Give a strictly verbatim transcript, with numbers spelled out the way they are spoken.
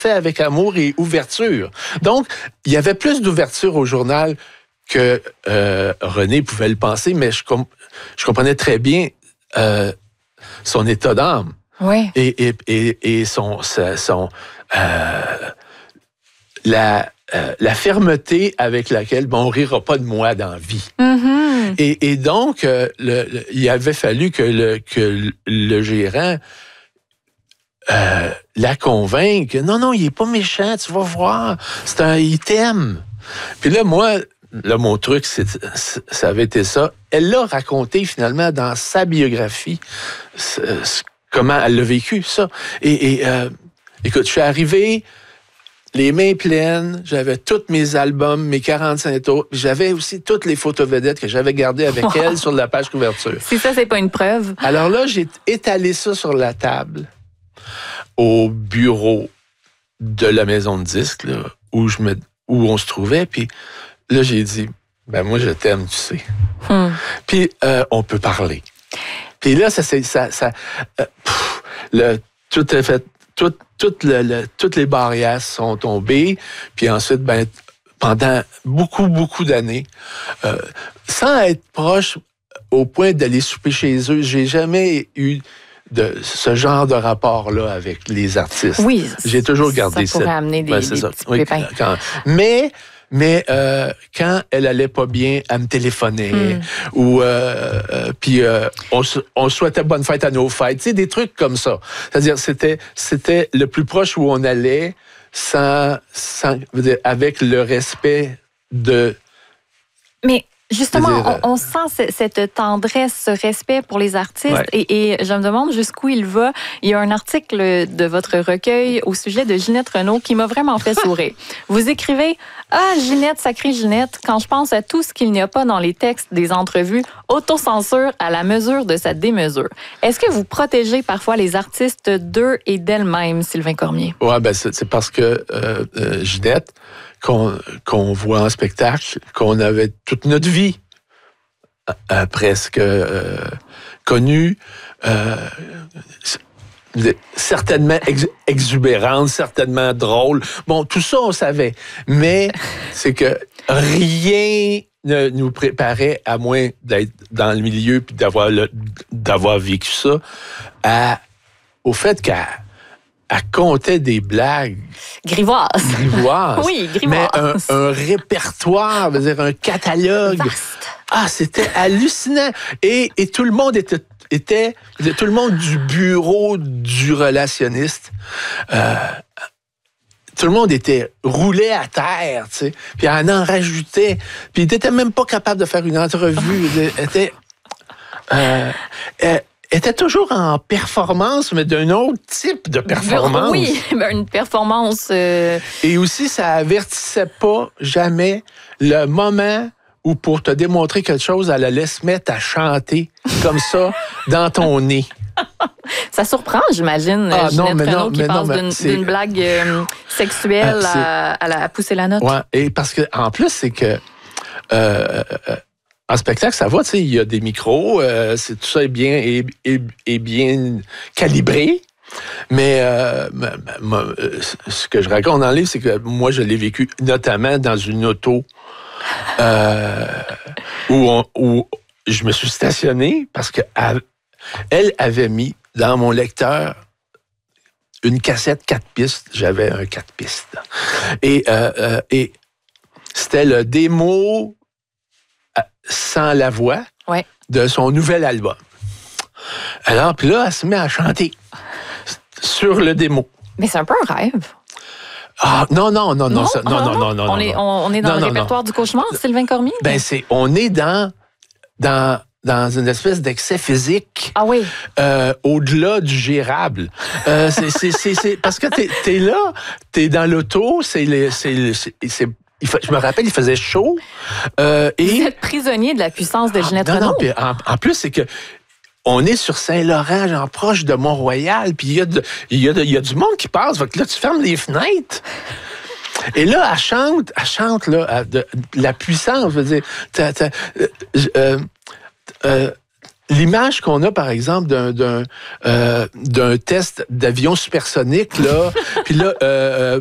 fait avec amour et ouverture. Donc, il y avait plus d'ouverture au journal que euh, René pouvait le penser, mais je, com- je comprenais très bien euh, son état d'âme. Oui. Et, et, et, et son... son euh, la, euh, la fermeté avec laquelle bon, on ne rira pas de moi dans la vie. Mm-hmm. Et, et donc, euh, le, le, il avait fallu que le, que le gérant euh, la convainque. Non, non, il n'est pas méchant, tu vas voir. C'est un, il t'aime. Puis là, moi, là, mon truc, c'est, ça avait été ça. Elle l'a raconté finalement dans sa biographie, c'est, c'est, comment elle l'a vécu, ça. Et, et euh, écoute, je suis arrivé les mains pleines, j'avais tous mes albums, mes quarante-cinq tours, j'avais aussi toutes les photos vedettes que j'avais gardées avec wow. elle sur la page couverture. Si ça, c'est pas une preuve. Alors là, j'ai étalé ça sur la table au bureau de la maison de disques, là, où, je me, où on se trouvait, puis là, j'ai dit, ben moi, je t'aime, tu sais. Hmm. Puis, euh, on peut parler. Puis là, ça, c'est, ça, ça euh, pff, le, tout est fait, tout, tout le, le, toutes les barrières sont tombées. Puis ensuite, ben, pendant beaucoup, beaucoup d'années, euh, sans être proche au point d'aller souper chez eux, j'ai jamais eu de ce genre de rapport-là avec les artistes. Oui, j'ai toujours gardé ça. Ça pourrait amener des, ben, des ça. petits oui, pépins. Quand, mais... Mais euh, quand elle allait pas bien, elle me téléphonait. Mm. Ou euh, euh, puis euh, on, on souhaitait bonne fête à nos fêtes. Tu sais, des trucs comme ça. C'est-à-dire, c'était c'était le plus proche où on allait sans, sans avec le respect de... Mais... Justement, dire, on, on sent cette tendresse, ce respect pour les artistes ouais. et, et je me demande jusqu'où il va. Il y a un article de votre recueil au sujet de Ginette Renault qui m'a vraiment fait sourire. Vous écrivez « Ah, Ginette, sacrée Ginette, quand je pense à tout ce qu'il n'y a pas dans les textes des entrevues, autocensure à la mesure de sa démesure. » Est-ce que vous protégez parfois les artistes d'eux et d'elles-mêmes, Sylvain Cormier? Oui, ben c'est, c'est parce que euh, euh, Ginette, Qu'on, qu'on voit en spectacle, qu'on avait toute notre vie euh, presque euh, connue, euh, certainement ex- exubérante, certainement drôle. Bon, tout ça, on savait. Mais c'est que rien ne nous préparait, à moins d'être dans le milieu et d'avoir, le, d'avoir vécu ça, à, au fait qu'à Elle comptait des blagues. Grivoises. Grivoises. Oui, grivoises. Mais un, un répertoire, veut dire un catalogue. Vaste. Ah, c'était hallucinant. Et, et tout le monde était, était, tout le monde du bureau du relationniste, euh, tout le monde était roulé à terre, tu sais. Puis elle en rajoutait. Puis il n'était même pas capable de faire une entrevue. Il était... Euh, euh, était toujours en performance, mais d'un autre type de performance. Oui, une performance... Euh... Et aussi, ça avertissait pas jamais le moment où, pour te démontrer quelque chose, elle allait se mettre à chanter comme ça dans ton nez. Ça surprend, j'imagine, ah, Ginette non, mais Renault non, qui mais passe non, d'une, c'est... d'une blague euh, sexuelle ah, à, à, la, à pousser la note. Ouais, et parce que en plus, c'est que... Euh, En spectacle, ça va, tu sais, il y a des micros, euh, c'est, tout ça est bien, est, est, est bien calibré. Mais euh, ma, ma, ce que je raconte dans le livre, c'est que moi, je l'ai vécu notamment dans une auto euh, où, on, où je me suis stationné parce qu'elle avait mis dans mon lecteur une cassette quatre pistes. J'avais un quatre pistes. Et, euh, euh, et c'était le démo... sans la voix ouais. de son nouvel album. Alors, puis là, elle se met à chanter sur le démo. Mais c'est un peu un rêve. Ah, non, non, non, non, non, ça, non, ah, non, non, non, on non. Est, on, on est dans non, le non, répertoire non. du cauchemar, Sylvain Cormier? Ben, c'est, on est dans, dans, dans une espèce d'excès physique. Ah oui. Euh, au-delà du gérable. Euh, c'est, c'est, c'est, c'est, parce que t'es, t'es là, t'es dans l'auto, c'est, les, c'est, c'est, c'est Il fa... Je me rappelle, il faisait chaud. Euh, et... Vous êtes prisonnier de la puissance de Ginette ah, non, Renault. Non, en, en plus, c'est que on est sur Saint-Laurent, genre proche de Mont-Royal, puis il y, y, y a du monde qui passe. Fait que là, tu fermes les fenêtres. Et là, elle chante, elle chante là, à, de, de la puissance. Je veux dire, t'as, t'as, euh, euh, euh, l'image qu'on a, par exemple, d'un, d'un, euh, d'un test d'avion supersonique, là, puis là, euh,